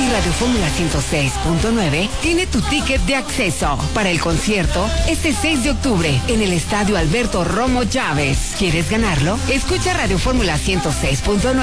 Y Radio Fórmula 106.9 tiene tu ticket de acceso para el concierto este 6 de octubre en el Estadio Alberto Romo Chávez. ¿Quieres ganarlo? Escucha Radio Fórmula 106.9